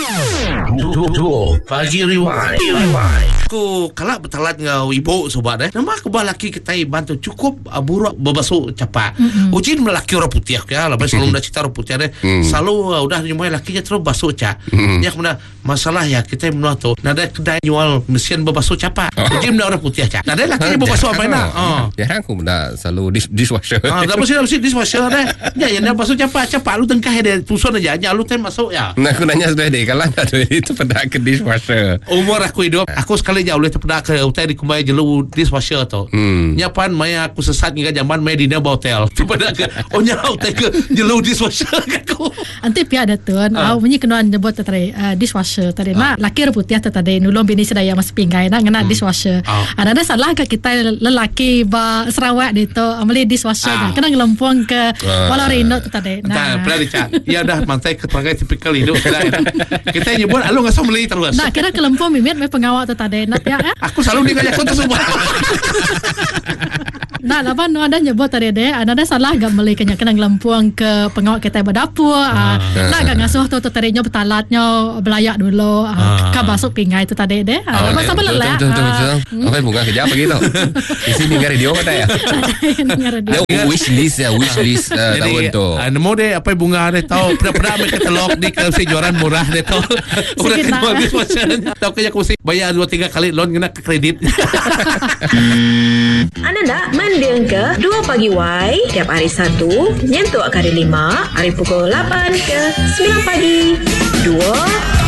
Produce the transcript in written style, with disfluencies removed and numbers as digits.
Pagi Rewind. Aku kalak bertalat dengan ibu sobat nama aku laki kita bantu cukup buruk berbasuh capat. Ujin lelaki orang putih ya, lepas selalu nak cerita orang putih selalu udah nyumai lakinya terus basuh cap. Ya kemudian masalah ya kita menua tu nada kedai jual mesin berbasuh capat. Ujin orang putih cap. Nada lakinya berbasuh apa nak? Jarang aku benda selalu dishwasher. Dah mesti dishwasher deh. Ya yang basuh capat lu tengkah dia tusun aja lu tem masuk ya. Nah aku nanya sudah deh kalau tak itu pada ke dishwasher. Umur aku hidup aku sekali jauh boleh terpedak ke hotel di kumai jelu dishwasher tu. Nyapan maya aku sesat hingga zaman maya di naba hotel. Terpedak ke hotel ke jelu dishwasher aku. Anti pia ada tu. Bunyi kenuan nyebut tadi dishwasher tadi. Mak laki putih tadi nulung bini sedaya mas pinggai nak ngena dishwasher. Ada salah ke kita lelaki ba Sarawak itu amali dishwasher. Kena ngelempung ke walau Rino tadi. Nah, pernah dicak. Ya dah mantai keterangan tipikal hidup. Kita nyebut alu ngasih beli terus. Nah, kira kelempung mimit mai pengawal tu tadi. Nak ya. Aku selalu dia kau tu semua. Nah, lapan ada nyebut tadi deh. Ada salah gak beli kena ngelempung ke pengawal kita berdapur. Nak gak ngasuh tu tadinya betalatnya belayak dulu. Ka masuk pingai tu tadi deh. Lepas apa lelah. Apa bunga kerja apa gitu? Di sini dengar radio ada ya. Wish list tahun tu. Nemu deh apa bunga deh tahu pernah katalog di kejuaraan murah deh tahu. Udah kenal dishwasher. Tahu kayak aku sih bayar 2-3 kali loan kena ke kredit. Anda nak mendeng ke 2 Pagi Y tiap hari Sabtu nyentuh hari 5 hari pukul 8 ke 9 pagi 2